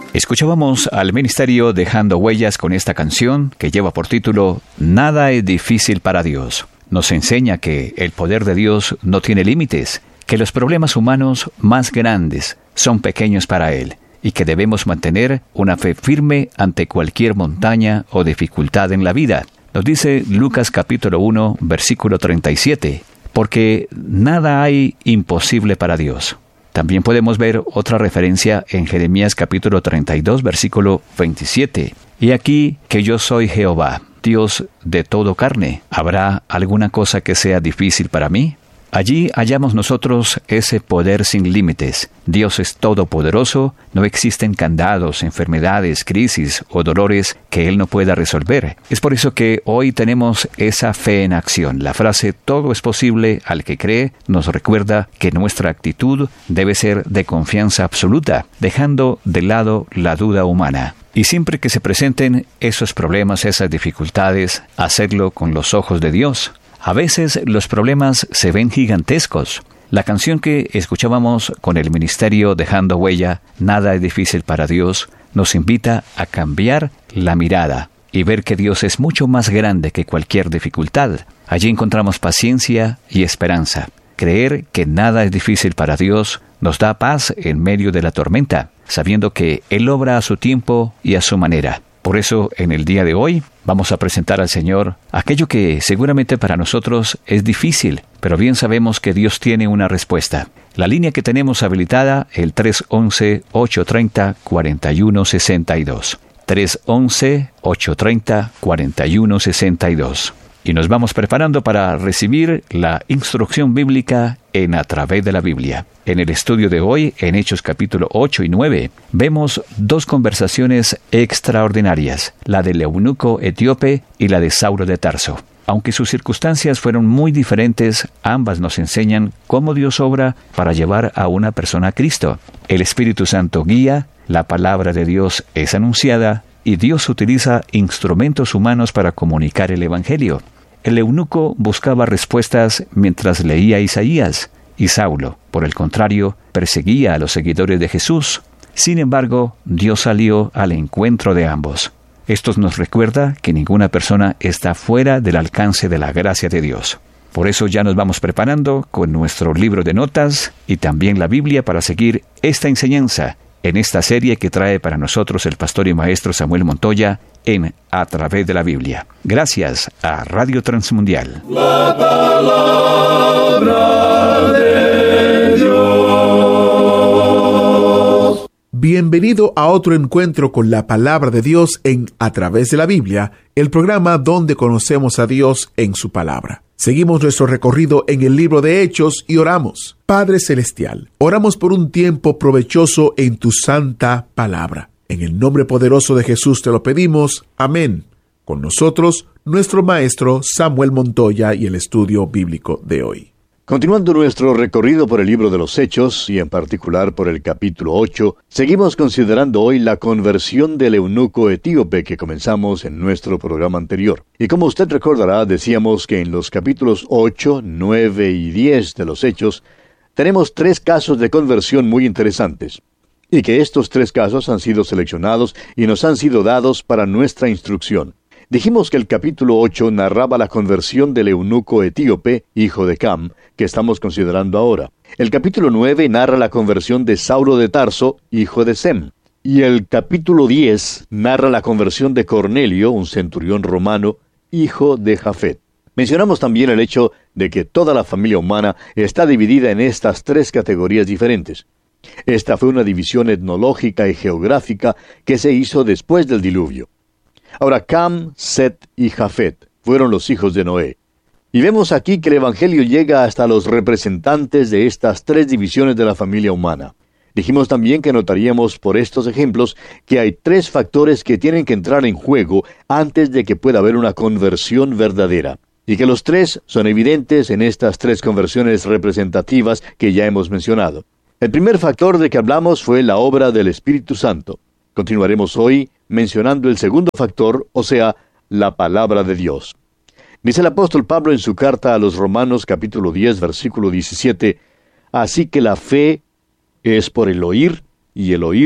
Escuchábamos al ministerio Dejando Huellas con esta canción que lleva por título Nada es difícil para Dios. Nos enseña que el poder de Dios no tiene límites, que los problemas humanos más grandes son pequeños para Él y que debemos mantener una fe firme ante cualquier montaña o dificultad en la vida. Nos dice Lucas capítulo 1, versículo 37, porque nada hay imposible para Dios. También podemos ver otra referencia en Jeremías capítulo 32, versículo 27. Y aquí que yo soy Jehová, Dios de todo carne. ¿Habrá alguna cosa que sea difícil para mí? Allí hallamos nosotros ese poder sin límites. Dios es todopoderoso, no existen candados, enfermedades, crisis o dolores que Él no pueda resolver. Es por eso que hoy tenemos esa fe en acción. La frase todo es posible al que cree nos recuerda que nuestra actitud debe ser de confianza absoluta, dejando de lado la duda humana. Y siempre que se presenten esos problemas, esas dificultades, hacerlo con los ojos de Dios. A veces los problemas se ven gigantescos. La canción que escuchábamos con el ministerio Dejando Huella, Nada es difícil para Dios, nos invita a cambiar la mirada y ver que Dios es mucho más grande que cualquier dificultad. Allí encontramos paciencia y esperanza. Creer que nada es difícil para Dios nos da paz en medio de la tormenta, sabiendo que Él obra a su tiempo y a su manera. Por eso, en el día de hoy, vamos a presentar al Señor aquello que seguramente para nosotros es difícil, pero bien sabemos que Dios tiene una respuesta. La línea que tenemos habilitada, el 311-830-4162. 311-830-4162. Y nos vamos preparando para recibir la instrucción bíblica en A Través de la Biblia. En el estudio de hoy, en Hechos capítulo 8 y 9, vemos dos conversaciones extraordinarias, la del eunuco etíope y la de Saulo de Tarso. Aunque sus circunstancias fueron muy diferentes, ambas nos enseñan cómo Dios obra para llevar a una persona a Cristo. El Espíritu Santo guía, la palabra de Dios es anunciada, y Dios utiliza instrumentos humanos para comunicar el Evangelio. El eunuco buscaba respuestas mientras leía Isaías, y Saulo, por el contrario, perseguía a los seguidores de Jesús. Sin embargo, Dios salió al encuentro de ambos. Esto nos recuerda que ninguna persona está fuera del alcance de la gracia de Dios. Por eso ya nos vamos preparando con nuestro libro de notas y también la Biblia para seguir esta enseñanza en esta serie que trae para nosotros el pastor y maestro Samuel Montoya en A Través de la Biblia. Gracias a Radio Transmundial. La palabra de Dios. Bienvenido a otro encuentro con la palabra de Dios en A Través de la Biblia, el programa donde conocemos a Dios en su palabra. Seguimos nuestro recorrido en el libro de Hechos y oramos. Padre Celestial, oramos por un tiempo provechoso en tu santa palabra. En el nombre poderoso de Jesús te lo pedimos. Amén. Con nosotros, nuestro maestro Samuel Montoya y el estudio bíblico de hoy. Continuando nuestro recorrido por el libro de los Hechos, y en particular por el capítulo 8, seguimos considerando hoy la conversión del eunuco etíope que comenzamos en nuestro programa anterior. Y como usted recordará, decíamos que en los capítulos 8, 9 y 10 de los Hechos, tenemos 3 casos de conversión muy interesantes, y que estos 3 casos han sido seleccionados y nos han sido dados para nuestra instrucción. Dijimos que el capítulo 8 narraba la conversión del eunuco etíope, hijo de Cam, que estamos considerando ahora. El capítulo 9 narra la conversión de Saulo de Tarso, hijo de Sem. Y el capítulo 10 narra la conversión de Cornelio, un centurión romano, hijo de Jafet. Mencionamos también el hecho de que toda la familia humana está dividida en estas 3 categorías diferentes. Esta fue una división etnológica y geográfica que se hizo después del diluvio. Ahora, Cam, Set y Jafet fueron los hijos de Noé. Y vemos aquí que el Evangelio llega hasta los representantes de estas 3 divisiones de la familia humana. Dijimos también que notaríamos por estos ejemplos que hay 3 factores que tienen que entrar en juego antes de que pueda haber una conversión verdadera. Y que los 3 son evidentes en estas 3 conversiones representativas que ya hemos mencionado. El primer factor de que hablamos fue la obra del Espíritu Santo. Continuaremos hoy mencionando el segundo factor, o sea, la palabra de Dios. Dice el apóstol Pablo en su carta a los Romanos capítulo 10, versículo 17, así que la fe es por el oír, y el oír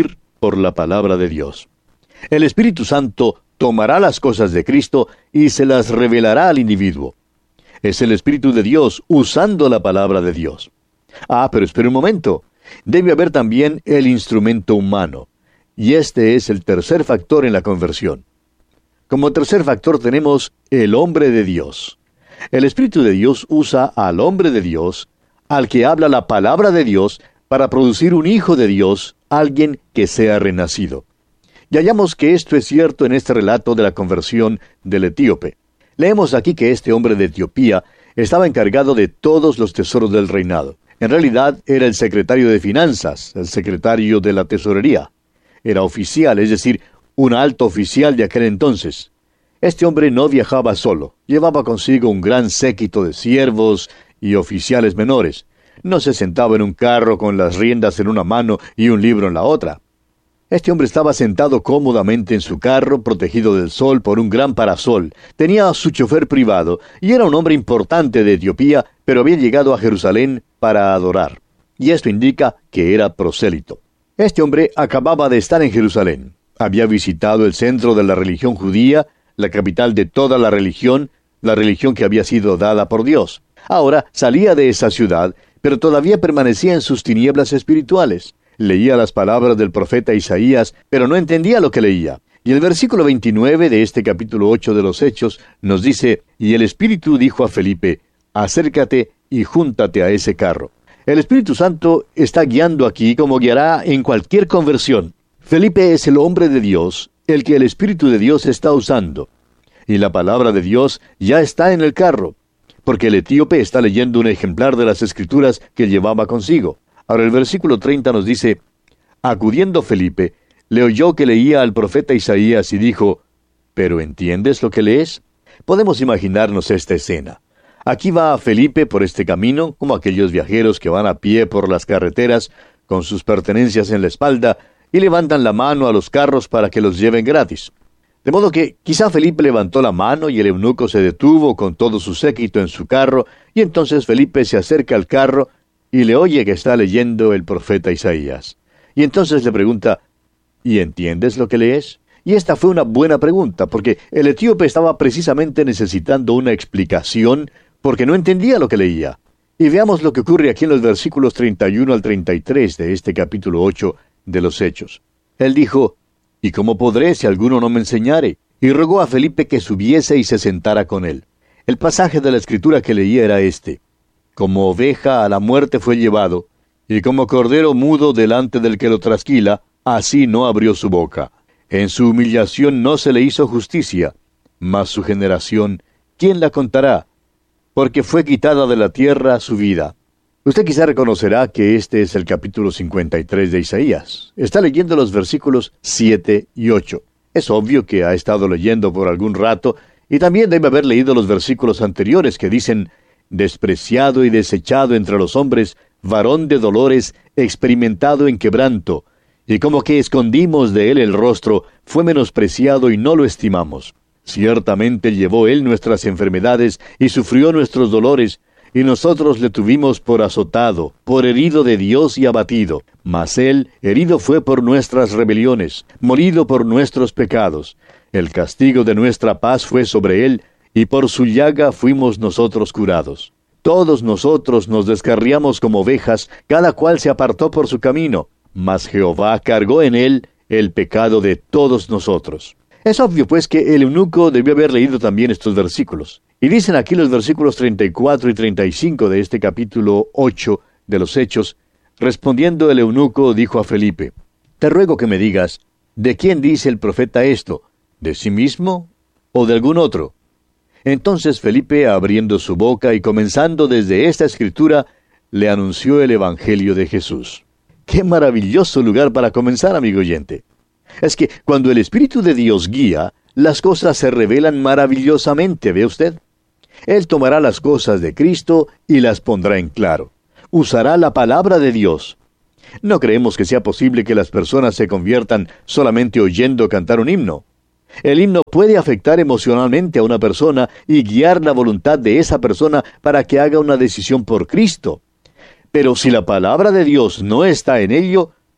por la palabra de Dios. El Espíritu Santo tomará las cosas de Cristo y se las revelará al individuo. Es el Espíritu de Dios usando la palabra de Dios. Pero espere un momento. Debe haber también el instrumento humano. Y este es el tercer factor en la conversión. Como tercer factor tenemos el hombre de Dios. El Espíritu de Dios usa al hombre de Dios, al que habla la palabra de Dios, para producir un hijo de Dios, alguien que sea renacido. Y hallamos que esto es cierto en este relato de la conversión del etíope. Leemos aquí que este hombre de Etiopía estaba encargado de todos los tesoros del reinado. En realidad era el secretario de finanzas, el secretario de la tesorería. Era oficial, es decir, un alto oficial de aquel entonces. Este hombre no viajaba solo, llevaba consigo un gran séquito de siervos y oficiales menores. No se sentaba en un carro con las riendas en una mano y un libro en la otra. Este hombre estaba sentado cómodamente en su carro, protegido del sol por un gran parasol. Tenía a su chofer privado y era un hombre importante de Etiopía, pero había llegado a Jerusalén para adorar. Y esto indica que era prosélito. Este hombre acababa de estar en Jerusalén. Había visitado el centro de la religión judía, la capital de toda la religión que había sido dada por Dios. Ahora salía de esa ciudad, pero todavía permanecía en sus tinieblas espirituales. Leía las palabras del profeta Isaías, pero no entendía lo que leía. Y el versículo 29 de este capítulo 8 de los Hechos nos dice: «Y el Espíritu dijo a Felipe, acércate y júntate a ese carro». El Espíritu Santo está guiando aquí como guiará en cualquier conversión. Felipe es el hombre de Dios, el que el Espíritu de Dios está usando. Y la palabra de Dios ya está en el carro, porque el etíope está leyendo un ejemplar de las Escrituras que llevaba consigo. Ahora el versículo 30 nos dice: acudiendo Felipe, le oyó que leía al profeta Isaías y dijo: ¿pero entiendes lo que lees? Podemos imaginarnos esta escena. Aquí va Felipe por este camino, como aquellos viajeros que van a pie por las carreteras, con sus pertenencias en la espalda, y levantan la mano a los carros para que los lleven gratis. De modo que quizá Felipe levantó la mano y el eunuco se detuvo con todo su séquito en su carro, y entonces Felipe se acerca al carro y le oye que está leyendo el profeta Isaías. Y entonces le pregunta: ¿y entiendes lo que lees? Y esta fue una buena pregunta, porque el etíope estaba precisamente necesitando una explicación, porque no entendía lo que leía. Y veamos lo que ocurre aquí en los versículos 31 al 33 de este capítulo 8 de los Hechos. Él dijo: ¿y cómo podré si alguno no me enseñare? Y rogó a Felipe que subiese y se sentara con él. El pasaje de la Escritura que leía era este: como oveja a la muerte fue llevado, y como cordero mudo delante del que lo trasquila, así no abrió su boca. En su humillación no se le hizo justicia, mas su generación, ¿quién la contará? Porque fue quitada de la tierra su vida. Usted quizá reconocerá que este es el capítulo 53 de Isaías. Está leyendo los versículos 7 y 8. Es obvio que ha estado leyendo por algún rato, y también debe haber leído los versículos anteriores que dicen: despreciado y desechado entre los hombres, varón de dolores, experimentado en quebranto, y como que escondimos de él el rostro, fue menospreciado y no lo estimamos. Ciertamente llevó él nuestras enfermedades y sufrió nuestros dolores, y nosotros le tuvimos por azotado, por herido de Dios y abatido. Mas él herido fue por nuestras rebeliones, molido por nuestros pecados. El castigo de nuestra paz fue sobre él, y por su llaga fuimos nosotros curados. Todos nosotros nos descarriamos como ovejas, cada cual se apartó por su camino, mas Jehová cargó en él el pecado de todos nosotros. Es obvio, pues, que el eunuco debió haber leído también estos versículos. Y dicen aquí los versículos 34 y 35 de este capítulo 8 de los Hechos: respondiendo el eunuco dijo a Felipe: te ruego que me digas, ¿de quién dice el profeta esto? ¿De sí mismo o de algún otro? Entonces Felipe, abriendo su boca y comenzando desde esta escritura, le anunció el Evangelio de Jesús. ¡Qué maravilloso lugar para comenzar, amigo oyente! Es que cuando el Espíritu de Dios guía, las cosas se revelan maravillosamente, ¿ve usted? Él tomará las cosas de Cristo y las pondrá en claro. Usará la palabra de Dios. No creemos que sea posible que las personas se conviertan solamente oyendo cantar un himno. El himno puede afectar emocionalmente a una persona y guiar la voluntad de esa persona para que haga una decisión por Cristo. Pero si la palabra de Dios no está en ello,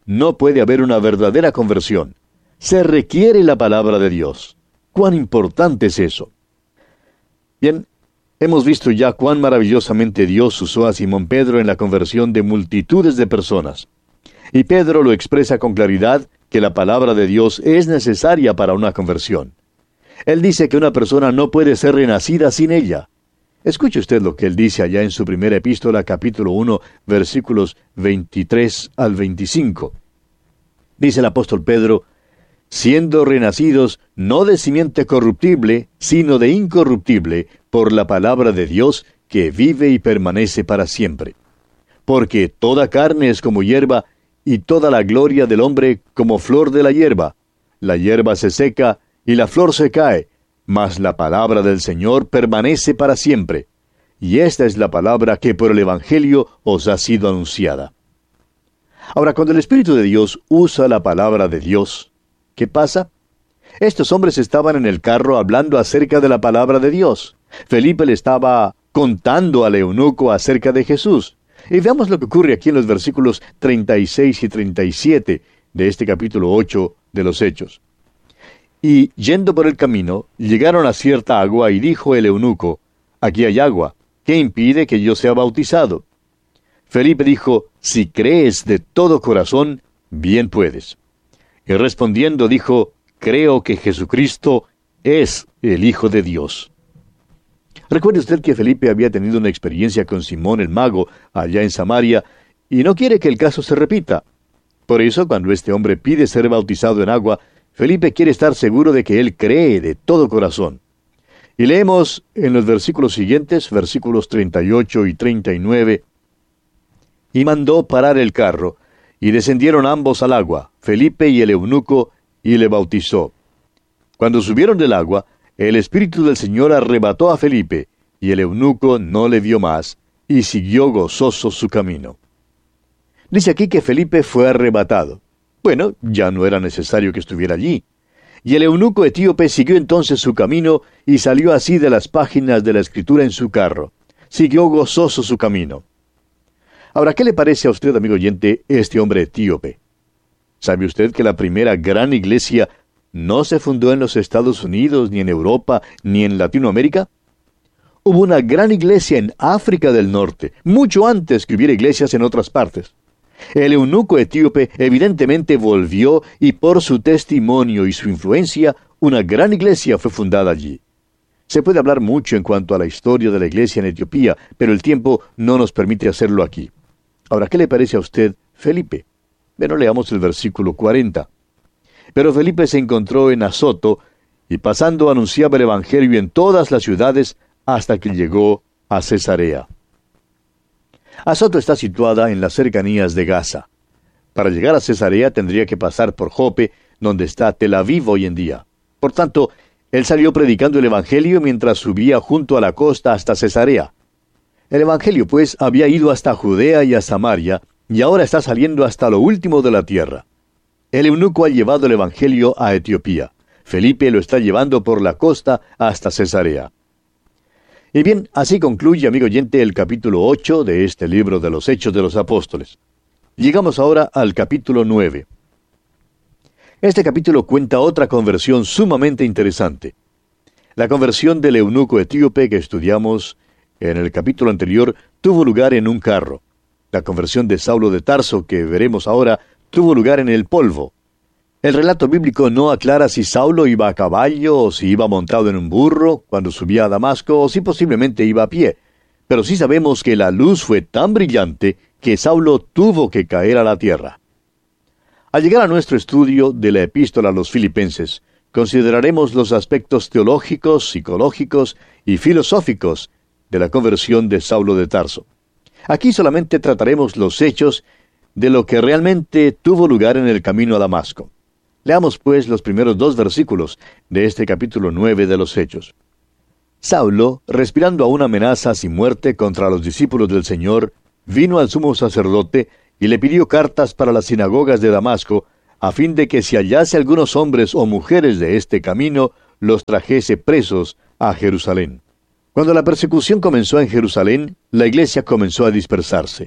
no puede haber una verdadera conversión. Se requiere la palabra de Dios. ¿Cuán importante es eso? Bien, hemos visto ya cuán maravillosamente Dios usó a Simón Pedro en la conversión de multitudes de personas. Y Pedro lo expresa con claridad que la palabra de Dios es necesaria para una conversión. Él dice que una persona no puede ser renacida sin ella. Escuche usted lo que él dice allá en su primera epístola, capítulo 1, versículos 23 al 25. Dice el apóstol Pedro: siendo renacidos no de simiente corruptible, sino de incorruptible, por la palabra de Dios, que vive y permanece para siempre. Porque toda carne es como hierba, y toda la gloria del hombre como flor de la hierba. La hierba se seca, y la flor se cae, mas la palabra del Señor permanece para siempre. Y esta es la palabra que por el Evangelio os ha sido anunciada. Ahora, cuando el Espíritu de Dios usa la palabra de Dios, ¿qué pasa? Estos hombres estaban en el carro hablando acerca de la palabra de Dios. Felipe le estaba contando al eunuco acerca de Jesús. Y veamos lo que ocurre aquí en los versículos 36 y 37 de este capítulo 8 de los Hechos. Y yendo por el camino, llegaron a cierta agua, y dijo el eunuco: aquí hay agua, ¿qué impide que yo sea bautizado? Felipe dijo: si crees de todo corazón, bien puedes. Y respondiendo dijo: creo que Jesucristo es el Hijo de Dios. Recuerde usted que Felipe había tenido una experiencia con Simón el mago allá en Samaria, y no quiere que el caso se repita. Por eso, cuando este hombre pide ser bautizado en agua, Felipe quiere estar seguro de que él cree de todo corazón. Y leemos en los versículos siguientes, versículos 38 y 39, y mandó parar el carro, y descendieron ambos al agua, Felipe y el eunuco, y le bautizó. Cuando subieron del agua, el Espíritu del Señor arrebató a Felipe, y el eunuco no le vio más, y siguió gozoso su camino. Dice aquí que Felipe fue arrebatado. Bueno, ya no era necesario que estuviera allí. Y el eunuco etíope siguió entonces su camino, y salió así de las páginas de la Escritura en su carro. Siguió gozoso su camino. Ahora, ¿qué le parece a usted, amigo oyente, este hombre etíope? ¿Sabe usted que la primera gran iglesia no se fundó en los Estados Unidos, ni en Europa, ni en Latinoamérica? Hubo una gran iglesia en África del Norte, mucho antes que hubiera iglesias en otras partes. El eunuco etíope evidentemente volvió, y por su testimonio y su influencia, una gran iglesia fue fundada allí. Se puede hablar mucho en cuanto a la historia de la iglesia en Etiopía, pero el tiempo no nos permite hacerlo aquí. Ahora, ¿qué le parece a usted Felipe? Bueno, leamos el versículo 40. Pero Felipe se encontró en Azoto, y pasando anunciaba el Evangelio en todas las ciudades, hasta que llegó a Cesarea. Azoto está situada en las cercanías de Gaza. Para llegar a Cesarea tendría que pasar por Jope, donde está Tel Aviv hoy en día. Por tanto, él salió predicando el Evangelio mientras subía junto a la costa hasta Cesarea. El Evangelio, pues, había ido hasta Judea y a Samaria, y ahora está saliendo hasta lo último de la tierra. El eunuco ha llevado el Evangelio a Etiopía. Felipe lo está llevando por la costa hasta Cesarea. Y bien, así concluye, amigo oyente, el capítulo 8 de este libro de los Hechos de los Apóstoles. Llegamos ahora al capítulo 9. Este capítulo cuenta otra conversión sumamente interesante. La conversión del eunuco etíope que estudiamos en el capítulo anterior tuvo lugar en un carro. La conversión de Saulo de Tarso, que veremos ahora, tuvo lugar en el polvo. El relato bíblico no aclara si Saulo iba a caballo o si iba montado en un burro cuando subía a Damasco o si posiblemente iba a pie. Pero sí sabemos que la luz fue tan brillante que Saulo tuvo que caer a la tierra. Al llegar a nuestro estudio de la epístola a los Filipenses, consideraremos los aspectos teológicos, psicológicos y filosóficos de la conversión de Saulo de Tarso. Aquí solamente trataremos los hechos de lo que realmente tuvo lugar en el camino a Damasco. Leamos pues los primeros 2 versículos de este capítulo 9 de los Hechos. Saulo, respirando aún amenazas y muerte contra los discípulos del Señor, vino al sumo sacerdote y le pidió cartas para las sinagogas de Damasco, a fin de que si hallase algunos hombres o mujeres de este camino, los trajese presos a Jerusalén. Cuando la persecución comenzó en Jerusalén, la iglesia comenzó a dispersarse.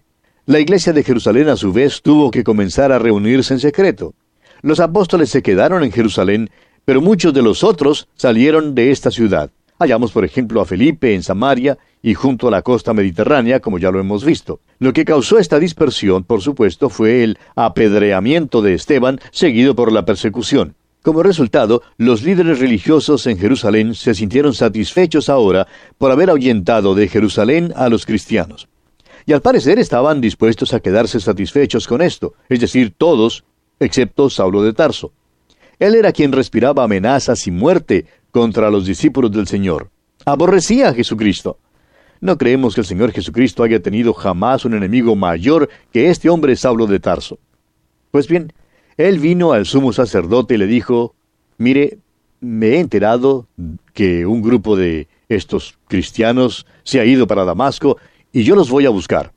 La iglesia de Jerusalén a su vez tuvo que comenzar a reunirse en secreto. Los apóstoles se quedaron en Jerusalén, pero muchos de los otros salieron de esta ciudad. Hallamos, por ejemplo, a Felipe en Samaria y junto a la costa mediterránea, como ya lo hemos visto. Lo que causó esta dispersión, por supuesto, fue el apedreamiento de Esteban, seguido por la persecución. Como resultado, los líderes religiosos en Jerusalén se sintieron satisfechos ahora por haber ahuyentado de Jerusalén a los cristianos. Y al parecer estaban dispuestos a quedarse satisfechos con esto, es decir, todos, excepto Saulo de Tarso. Él era quien respiraba amenazas y muerte contra los discípulos del Señor. Aborrecía a Jesucristo. No creemos que el Señor Jesucristo haya tenido jamás un enemigo mayor que este hombre Saulo de Tarso. Pues bien, él vino al sumo sacerdote y le dijo: mire, me he enterado que un grupo de estos cristianos se ha ido para Damasco y yo los voy a buscar.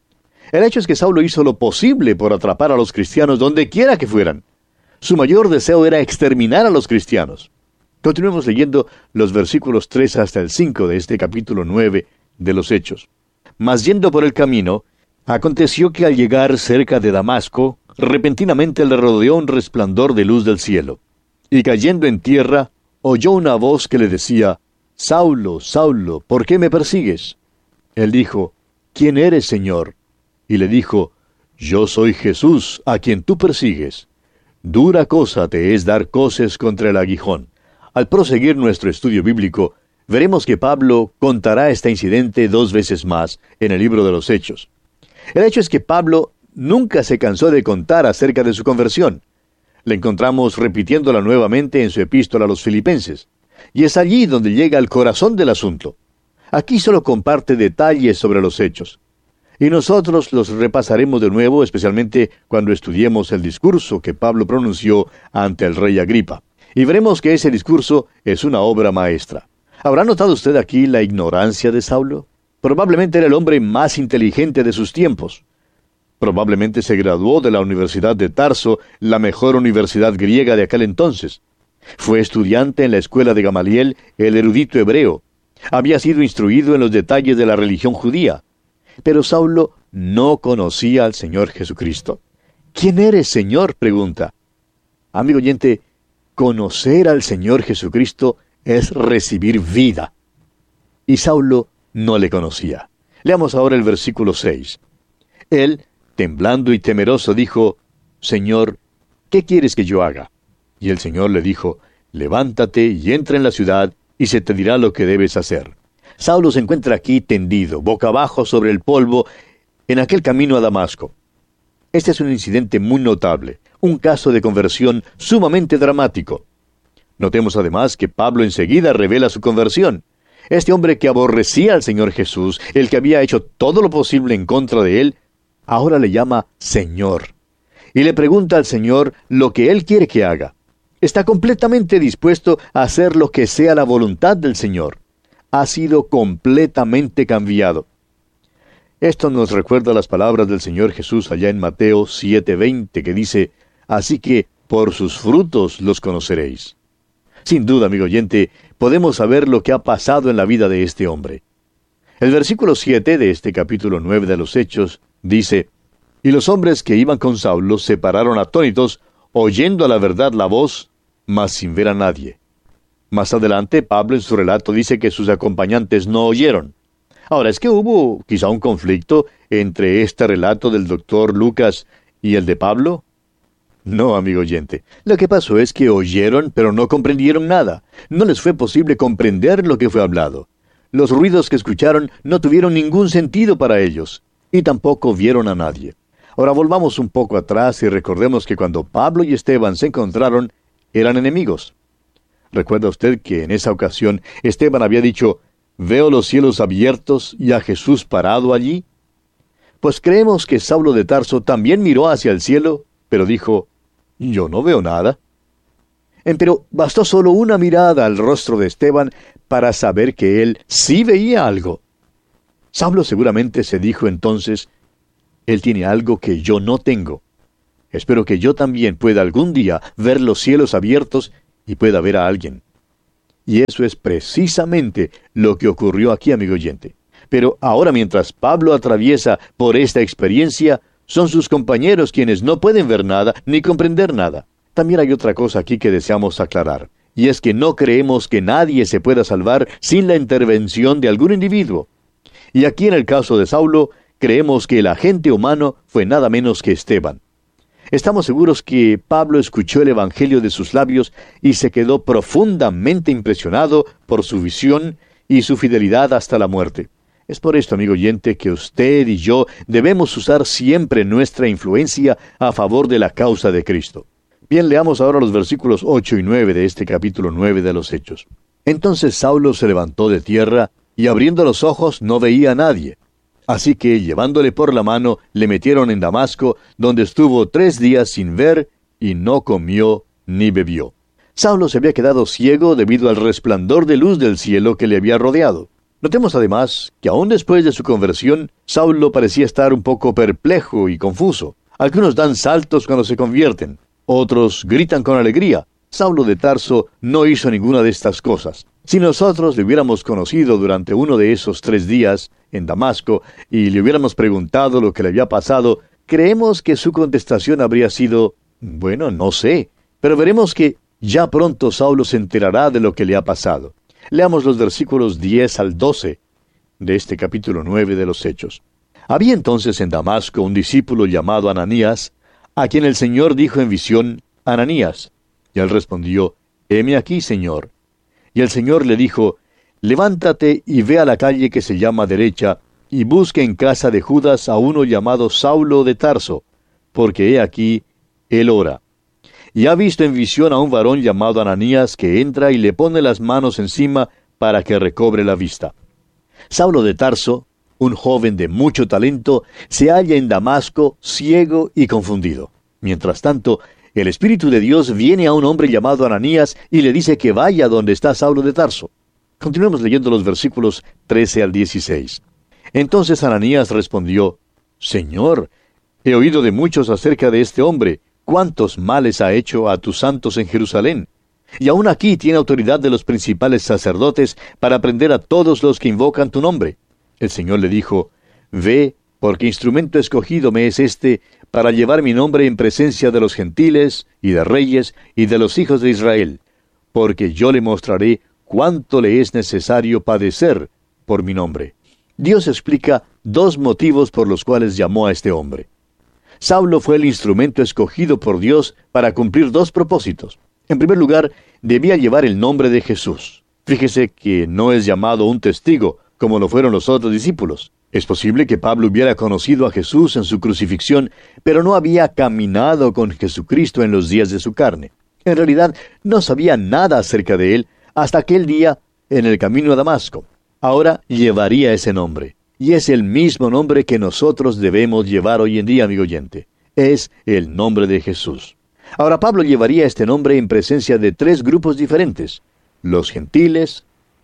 El hecho es que Saulo hizo lo posible por atrapar a los cristianos donde quiera que fueran. Su mayor deseo era exterminar a los cristianos. Continuemos leyendo los versículos 3 hasta el 5 de este capítulo 9 de los Hechos. Mas yendo por el camino, aconteció que al llegar cerca de Damasco, repentinamente le rodeó un resplandor de luz del cielo. Y cayendo en tierra, oyó una voz que le decía: Saulo, Saulo, ¿por qué me persigues? Él dijo: ¿Quién eres, Señor? Y le dijo: Yo soy Jesús, a quien tú persigues. Dura cosa te es dar coces contra el aguijón. Al proseguir nuestro estudio bíblico, veremos que Pablo contará este incidente 2 veces más en el libro de los Hechos. El hecho es que Pablo nunca se cansó de contar acerca de su conversión. Le encontramos repitiéndola nuevamente en su epístola a los Filipenses. Y es allí donde llega al corazón del asunto. Aquí solo comparte detalles sobre los hechos. Y nosotros los repasaremos de nuevo, especialmente cuando estudiemos el discurso que Pablo pronunció ante el rey Agripa. Y veremos que ese discurso es una obra maestra. ¿Habrá notado usted aquí la ignorancia de Saulo? Probablemente era el hombre más inteligente de sus tiempos. Probablemente se graduó de la Universidad de Tarso, la mejor universidad griega de aquel entonces. Fue estudiante en la escuela de Gamaliel, el erudito hebreo. Había sido instruido en los detalles de la religión judía. Pero Saulo no conocía al Señor Jesucristo. ¿Quién eres, Señor?, pregunta. Amigo oyente, conocer al Señor Jesucristo es recibir vida. Y Saulo no le conocía. Leamos ahora el versículo 6. Él, temblando y temeroso, dijo: Señor, ¿qué quieres que yo haga? Y el Señor le dijo: levántate y entra en la ciudad, y se te dirá lo que debes hacer. Saulo se encuentra aquí tendido, boca abajo sobre el polvo, en aquel camino a Damasco. Este es un incidente muy notable, un caso de conversión sumamente dramático. Notemos además que Pablo enseguida revela su conversión. Este hombre que aborrecía al Señor Jesús, el que había hecho todo lo posible en contra de él, ahora le llama Señor. Y le pregunta al Señor lo que él quiere que haga. Está completamente dispuesto a hacer lo que sea la voluntad del Señor. Ha sido completamente cambiado. Esto nos recuerda las palabras del Señor Jesús allá en Mateo 7:20, que dice: así que por sus frutos los conoceréis. Sin duda, amigo oyente, podemos saber lo que ha pasado en la vida de este hombre. El versículo 7 de este capítulo 9 de los Hechos dice: y los hombres que iban con Saulo se pararon atónitos, oyendo a la verdad la voz, mas sin ver a nadie. Más adelante, Pablo en su relato dice que sus acompañantes no oyeron. Ahora, ¿es que hubo quizá un conflicto entre este relato del doctor Lucas y el de Pablo? No, amigo oyente. Lo que pasó es que oyeron, pero no comprendieron nada. No les fue posible comprender lo que fue hablado. Los ruidos que escucharon no tuvieron ningún sentido para ellos, y tampoco vieron a nadie. Ahora volvamos un poco atrás y recordemos que cuando Pablo y Esteban se encontraron, eran enemigos. ¿Recuerda usted que en esa ocasión Esteban había dicho: veo los cielos abiertos y a Jesús parado allí? Pues creemos que Saulo de Tarso también miró hacia el cielo, pero dijo: yo no veo nada. Pero bastó solo una mirada al rostro de Esteban para saber que él sí veía algo. Saulo seguramente se dijo entonces: él tiene algo que yo no tengo. Espero que yo también pueda algún día ver los cielos abiertos y pueda ver a alguien. Y eso es precisamente lo que ocurrió aquí, amigo oyente. Pero ahora, mientras Pablo atraviesa por esta experiencia, son sus compañeros quienes no pueden ver nada ni comprender nada. También hay otra cosa aquí que deseamos aclarar, y es que no creemos que nadie se pueda salvar sin la intervención de algún individuo. Y aquí en el caso de Saulo, creemos que el agente humano fue nada menos que Esteban. Estamos seguros que Pablo escuchó el Evangelio de sus labios y se quedó profundamente impresionado por su visión y su fidelidad hasta la muerte. Es por esto, amigo oyente, que usted y yo debemos usar siempre nuestra influencia a favor de la causa de Cristo. Bien, leamos ahora los versículos 8 y 9 de este capítulo 9 de los Hechos. Entonces Saulo se levantó de tierra, y abriendo los ojos no veía a nadie. Así que, llevándole por la mano, le metieron en Damasco, donde estuvo 3 días sin ver, y no comió ni bebió. Saulo se había quedado ciego debido al resplandor de luz del cielo que le había rodeado. Notemos además que aún después de su conversión, Saulo parecía estar un poco perplejo y confuso. Algunos dan saltos cuando se convierten, otros gritan con alegría. Saulo de Tarso no hizo ninguna de estas cosas. Si nosotros le hubiéramos conocido durante uno de esos 3 días en Damasco y le hubiéramos preguntado lo que le había pasado, creemos que su contestación habría sido, bueno, no sé. Pero veremos que ya pronto Saulo se enterará de lo que le ha pasado. Leamos los versículos 10 al 12 de este capítulo 9 de los Hechos. Había entonces en Damasco un discípulo llamado Ananías, a quien el Señor dijo en visión, Ananías. Y él respondió, heme aquí, Señor. Y el Señor le dijo, levántate y ve a la calle que se llama Derecha, y busque en casa de Judas a uno llamado Saulo de Tarso, porque he aquí, él ora. Y ha visto en visión a un varón llamado Ananías que entra y le pone las manos encima para que recobre la vista. Saulo de Tarso, un joven de mucho talento, se halla en Damasco, ciego y confundido. Mientras tanto, el Espíritu de Dios viene a un hombre llamado Ananías y le dice que vaya donde está Saulo de Tarso. Continuemos leyendo los versículos 13 al 16. Entonces Ananías respondió, Señor, he oído de muchos acerca de este hombre, cuántos males ha hecho a tus santos en Jerusalén. Y aún aquí tiene autoridad de los principales sacerdotes para prender a todos los que invocan tu nombre. El Señor le dijo, ve, porque instrumento escogido me es este, para llevar mi nombre en presencia de los gentiles, y de reyes, y de los hijos de Israel, porque yo le mostraré cuánto le es necesario padecer por mi nombre. Dios explica 2 motivos por los cuales llamó a este hombre. Saulo fue el instrumento escogido por Dios para cumplir 2 propósitos. En primer lugar, debía llevar el nombre de Jesús. Fíjese que no es llamado un testigo, como lo fueron los otros discípulos. Es posible que Pablo hubiera conocido a Jesús en su crucifixión, pero no había caminado con Jesucristo en los días de su carne. En realidad, no sabía nada acerca de él hasta aquel día en el camino a Damasco. Ahora llevaría ese nombre. Y es el mismo nombre que nosotros debemos llevar hoy en día, amigo oyente. Es el nombre de Jesús. Ahora Pablo llevaría este nombre en presencia de 3 grupos diferentes: los gentiles,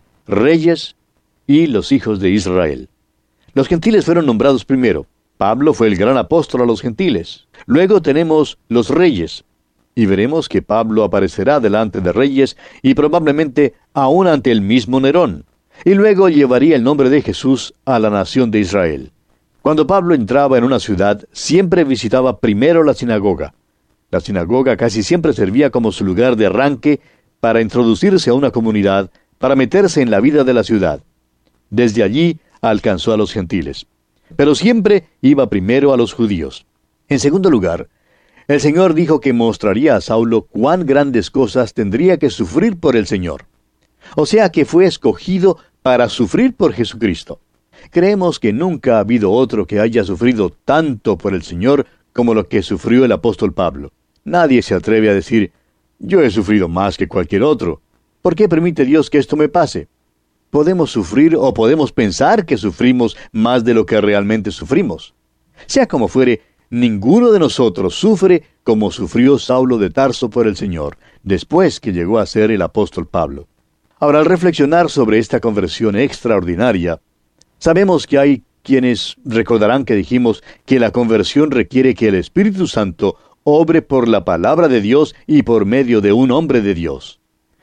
reyes y los hijos de Israel. Los gentiles fueron nombrados primero. Pablo fue el gran apóstol a los gentiles. Luego tenemos los reyes. Y veremos que Pablo aparecerá delante de reyes y probablemente aún ante el mismo Nerón. Y luego llevaría el nombre de Jesús a la nación de Israel. Cuando Pablo entraba en una ciudad, siempre visitaba primero la sinagoga. La sinagoga casi siempre servía como su lugar de arranque para introducirse a una comunidad, para meterse en la vida de la ciudad. Desde allí alcanzó a los gentiles. Pero siempre iba primero a los judíos. En segundo lugar, el Señor dijo que mostraría a Saulo cuán grandes cosas tendría que sufrir por el Señor. O sea que fue escogido para sufrir por Jesucristo. Creemos que nunca ha habido otro que haya sufrido tanto por el Señor como lo que sufrió el apóstol Pablo. Nadie se atreve a decir, yo he sufrido más que cualquier otro. ¿Por qué permite Dios que esto me pase? Podemos sufrir o podemos pensar que sufrimos más de lo que realmente sufrimos. Sea como fuere, ninguno de nosotros sufre como sufrió Saulo de Tarso por el Señor, después que llegó a ser el apóstol Pablo. Ahora, al reflexionar sobre esta conversión extraordinaria, sabemos que hay quienes recordarán que dijimos que la conversión requiere que el Espíritu Santo obre por la palabra de Dios y por medio de un hombre de Dios.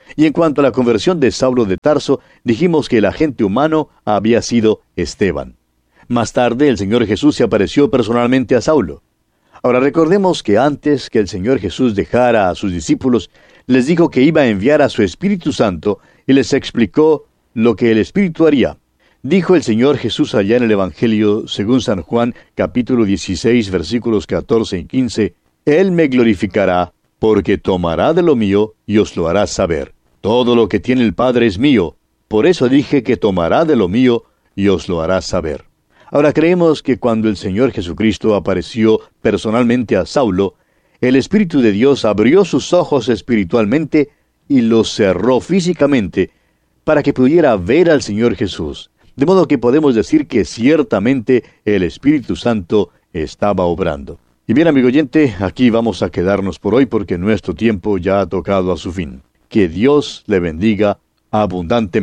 Y en cuanto a la conversión de Saulo de Tarso, dijimos que el agente humano había sido Esteban. Más tarde, el Señor Jesús se apareció personalmente a Saulo. Ahora recordemos que antes que el Señor Jesús dejara a sus discípulos, les dijo que iba a enviar a su Espíritu Santo y les explicó lo que el Espíritu haría. Dijo el Señor Jesús allá en el Evangelio según San Juan, capítulo 16, versículos 14 y 15, Él me glorificará, porque tomará de lo mío y os lo hará saber. Todo lo que tiene el Padre es mío, por eso dije que tomará de lo mío y os lo hará saber. Ahora creemos que cuando el Señor Jesucristo apareció personalmente a Saulo, el Espíritu de Dios abrió sus ojos espiritualmente y los cerró físicamente para que pudiera ver al Señor Jesús. De modo que podemos decir que ciertamente el Espíritu Santo estaba obrando. Y bien, amigo oyente, aquí vamos a quedarnos por hoy porque nuestro tiempo ya ha tocado a su fin. Que Dios le bendiga abundantemente.